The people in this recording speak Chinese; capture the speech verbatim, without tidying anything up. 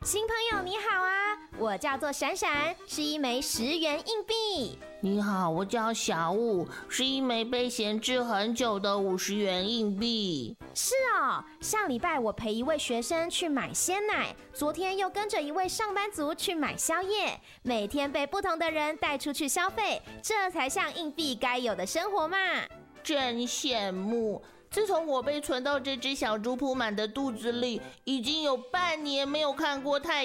新朋友你好啊，我叫做闪闪，是一枚十元硬币。 你好，我叫小五，是一枚被闲置很久的五十元硬币。 是哦，上礼拜我陪一位学生去买鲜奶，昨天又跟着一位上班族去买宵夜，每天被不同的人带出去消费，这才像硬币该有的生活嘛。 真羡慕。自从我被存到这只小猪铺满的肚子里，已经有半年没有看过太